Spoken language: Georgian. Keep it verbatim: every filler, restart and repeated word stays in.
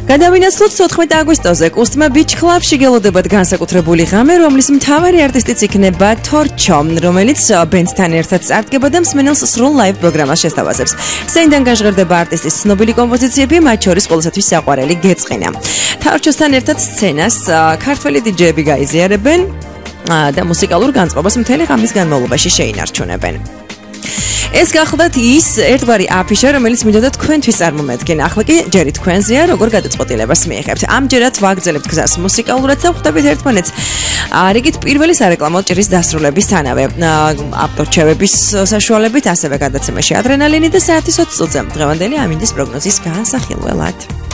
გადავინაცვლოთ თოთხმეტი აგვისტოზე კუსტმა Beach Club-ში გელოდებათ განსაკუთრებული ღამე, რომლის მთავარი არტისტიც იქნება Torcho, რომელიც ბენდთან ერთად წარდგება და მსმენელს სრულ live პროგრამას შესთავაზებს. Სცენიდან გაჟღერდება არტისტის ცნობილი კომპოზიციები, მათ შორის ყოველსათვის საყვარელი გეწყინა. Torcho-სთან ერთად სცენას ქართველი დიჯეები გაიზიარებენ და მუსიკალურ განწყობას მთელი ღამის განმავლობაში შეინარჩუნებენ. ეს გახლდათ ის ერთგვარი აფიშა, რომელიც მინდოდა თქვენთვის წარმომედგენა. ახლა კი ჯერი თქვენზეა, როგორ გადაწყვეტილებას მიიღებთ. ამჯერად ვაგრძელებთ გზას მუსიკალურად და ხვდებით ერთმანეთს. რიგით პირველი სარეკლამო ჭრის დასრულებისთანავე ავტორჩევების საშუალებით, ასევე გადაცემაში ადრენალინი და საათის ოცი წუთზე დღევანდელი ამინდის პროგნოზის განსახილველად.